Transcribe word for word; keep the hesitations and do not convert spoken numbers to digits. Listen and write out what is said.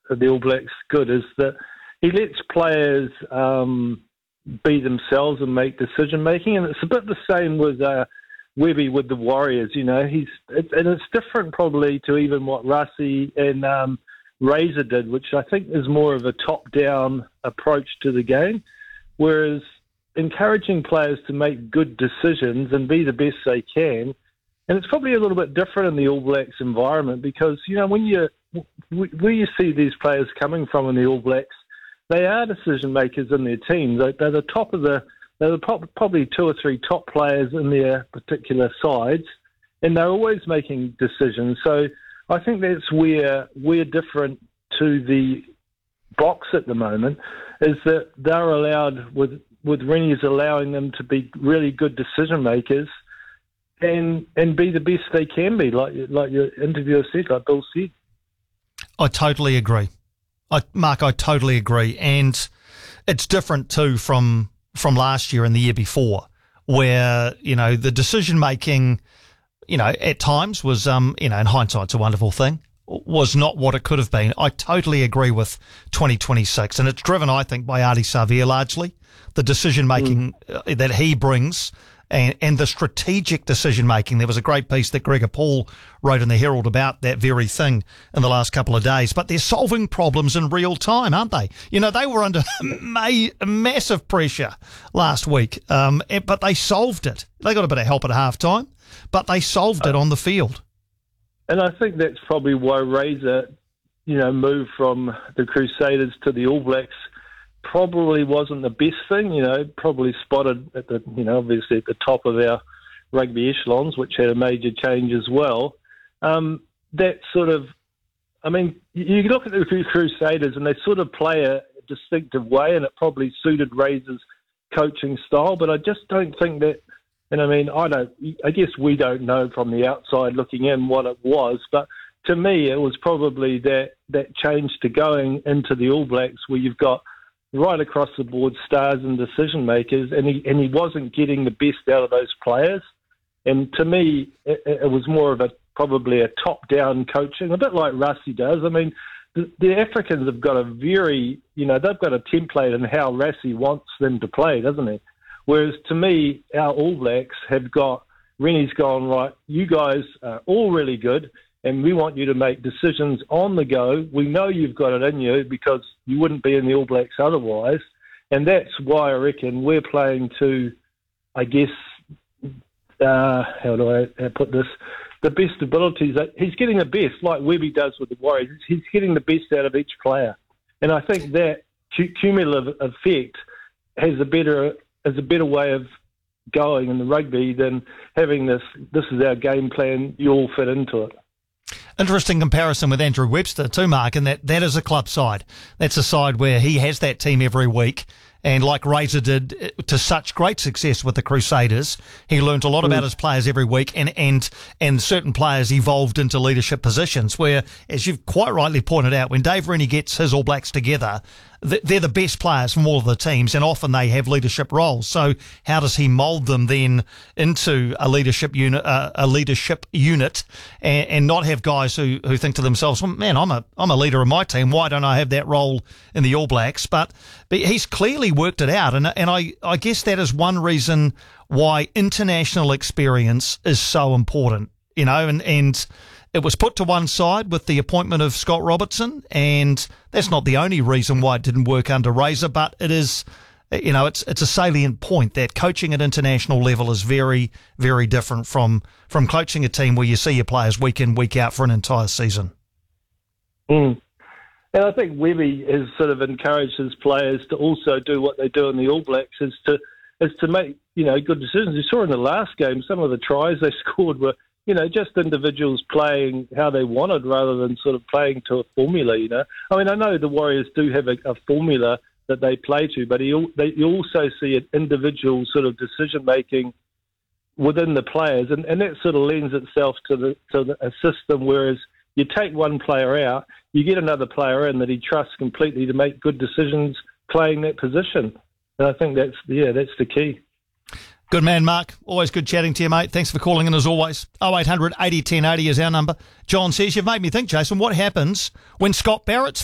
the All Blacks good is that he lets players um, be themselves and make decision making, and it's a bit the same with uh, Webby with the Warriors. You know, he's it, and it's different probably to even what Rassie and um, Razor did, which I think is more of a top-down approach to the game, whereas encouraging players to make good decisions and be the best they can. And it's probably a little bit different in the All Blacks environment because, you know, when you where you see these players coming from in the All Blacks, they are decision makers in their team. They're, they're the top of the, they're the top, probably two or three top players in their particular sides, and they're always making decisions. So I think that's where we're different to the box at the moment, is that they're allowed, with with Rennie's allowing them to be really good decision makers and and be the best they can be, like like your interviewer said, like Bill said. I totally agree. I, Mark, I totally agree. And it's different too from from last year and the year before, where, you know, the decision making, you know, at times was, um, you know, in hindsight's a wonderful thing, was not what it could have been. I totally agree with twenty twenty-six, and it's driven, I think, by Ardie Savea largely, the decision making mm. that he brings. And, and the strategic decision-making. There was a great piece that Gregor Paul wrote in the Herald about that very thing in the last couple of days. But they're solving problems in real time, aren't they? You know, they were under ma- massive pressure last week, um, but they solved it. They got a bit of help at halftime, but they solved it on the field. And I think that's probably why Razor, you know, moved from the Crusaders to the All Blacks. Probably wasn't the best thing, you know, probably spotted at the, you know, obviously at the top of our rugby echelons, which had a major change as well. Um, that sort of, I mean, you look at the Crusaders and they sort of play a distinctive way, and it probably suited Razor's coaching style, but I just don't think that, and I mean, I don't, I guess we don't know from the outside looking in what it was, but to me, it was probably that, that change to going into the All Blacks where you've got right across the board stars and decision makers, and he and he wasn't getting the best out of those players. And to me, it, it was more of a probably a top-down coaching, a bit like Rassie does. I mean, the, the Africans have got a very, you know, they've got a template in how Rassie wants them to play, doesn't he? Whereas to me, our All Blacks have got, Rennie's gone, right, you guys are all really good, and we want you to make decisions on the go. We know you've got it in you because you wouldn't be in the All Blacks otherwise. And that's why I reckon we're playing to, I guess, uh, how do I put this, the best abilities. He's getting the best, like Webby does with the Warriors. He's getting the best out of each player. And I think that cumulative effect has a better, has a better way of going in the rugby than having this, this is our game plan, you all fit into it. Interesting comparison with Andrew Webster too, Mark, and that that is a club side. That's a side where he has that team every week. And like Razor did to such great success with the Crusaders, he learnt a lot mm. about his players every week, and, and and certain players evolved into leadership positions where, as you've quite rightly pointed out, when Dave Rennie gets his All Blacks together, they're the best players from all of the teams, and often they have leadership roles. So how does he mould them then into a leadership unit, uh, a leadership unit, and, and not have guys who, who think to themselves, well, man, I'm a I'm a leader of my team. Why don't I have that role in the All Blacks? But, but he's clearly worked it out, and and I, I guess that is one reason why international experience is so important. You know, and and. It was put to one side with the appointment of Scott Robertson, and that's not the only reason why it didn't work under Razor, but it is, you know, it's it's a salient point that coaching at international level is very, very different from, from coaching a team where you see your players week in, week out for an entire season. Mm. And I think Webby has sort of encouraged his players to also do what they do in the All Blacks, is to is to make, you know, good decisions. You saw in the last game, some of the tries they scored were, you know, just individuals playing how they wanted rather than sort of playing to a formula, you know. I mean, I know the Warriors do have a, a formula that they play to, but you, they, you also see an individual sort of decision-making within the players, and, and that sort of lends itself to, the, to the, a system, whereas you take one player out, you get another player in that he trusts completely to make good decisions playing that position. And I think that's, yeah, that's the key. Good man, Mark. Always good chatting to you, mate. Thanks for calling in as always. oh eight hundred eighty ten eighty is our number. John says, you've made me think, Jason, what happens when Scott Barrett's